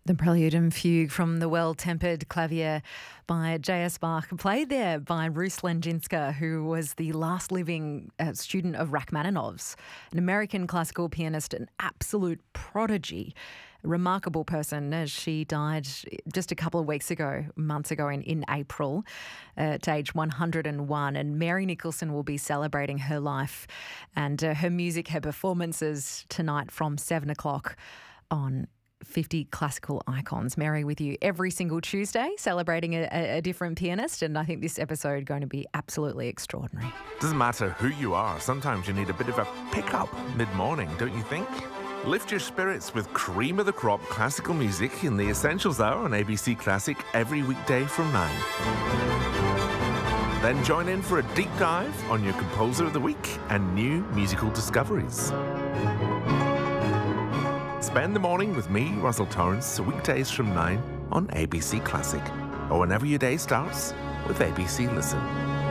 The Prelude and Fugue from the Well-Tempered Clavier by J.S. Bach, played there by Ruslan Jinska, who was the last living student of Rachmaninoff's, an American classical pianist, an absolute prodigy, a remarkable person. She died just a couple of months ago in April at age 101, and Mary Nicholson will be celebrating her life and her music, her performances tonight from 7 o'clock on 50 Classical Icons. Mary with you every single Tuesday, celebrating a different pianist, and I think this episode going to be absolutely extraordinary. Doesn't matter who you are, sometimes you need a bit of a pick-up mid-morning, don't you think? Lift your spirits with cream of the crop classical music in the Essentials Hour on ABC Classic every weekday from 9. Then join in for a deep dive on your composer of the week and new musical discoveries. Spend the morning with me, Russell Torrance, weekdays from 9 on ABC Classic, or whenever your day starts with ABC Listen.